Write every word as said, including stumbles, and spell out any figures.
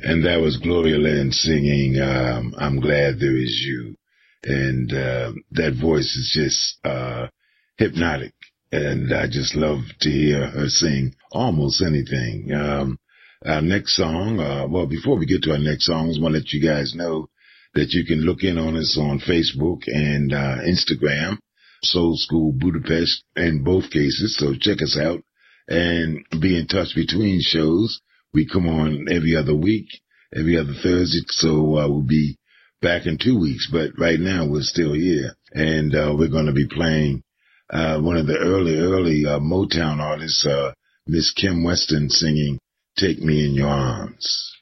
And that was Gloria Lynn singing, um, I'm Glad There Is You. And, uh, that voice is just, uh, hypnotic. And I just love to hear her sing almost anything. Um, our next song, uh, well, before we get to our next song, I just want to let you guys know that you can look in on us on Facebook and, uh, Instagram, Soul School Budapest in both cases. So check us out and be in touch between shows. We come on every other week, every other Thursday, so uh, we'll be back in two weeks. But right now, we're still here, and uh, we're going to be playing uh, one of the early, early uh, Motown artists, uh, Miss Kim Weston, singing Take Me in Your Arms.